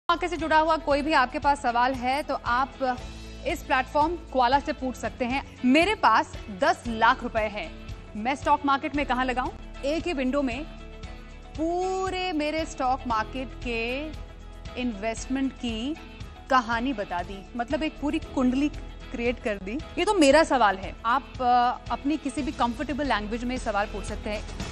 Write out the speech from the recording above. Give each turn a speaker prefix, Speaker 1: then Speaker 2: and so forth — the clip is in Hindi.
Speaker 1: मार्केट से जुड़ा हुआ कोई भी आपके पास सवाल है तो आप इस प्लेटफॉर्म क्वाला से पूछ सकते हैं। मेरे पास 10 लाख रुपए हैं, मैं स्टॉक मार्केट में कहां लगाऊं? एक ही विंडो में पूरे मेरे स्टॉक मार्केट के इन्वेस्टमेंट की कहानी बता दी, मतलब एक पूरी कुंडली क्रिएट कर दी। ये तो मेरा सवाल है, आप अपनी किसी भी कंफर्टेबल लैंग्वेज में सवाल पूछ सकते हैं।